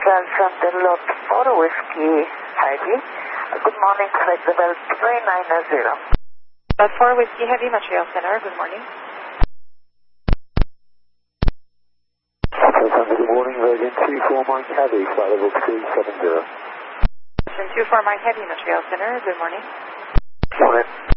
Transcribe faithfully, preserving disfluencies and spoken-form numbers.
Center Lot four Whiskey Heavy. Good morning, flight level three nine zero. Lot four Whiskey Heavy, Montreal Center, good morning. Good morning, Virgin two four Mike Heavy, flight level two seven zero. Virgin two four Mike Heavy, Montreal Center, good morning. Morning.